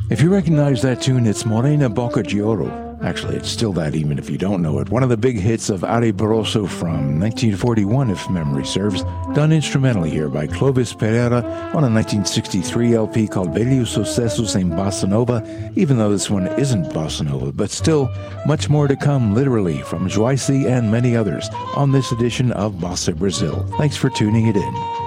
If you recognize that tune, it's Morena Boca de Oro. Actually, it's still that even if you don't know it. One of the big hits of Ari Barroso from 1941, if memory serves, done instrumentally here by Clovis Pereira on a 1963 LP called Velhos Sucessos em Bossa Nova, even though this one isn't Bossa Nova, but still much more to come literally from Joyce and many others on this edition of Bossa Brazil. Thanks for tuning it in.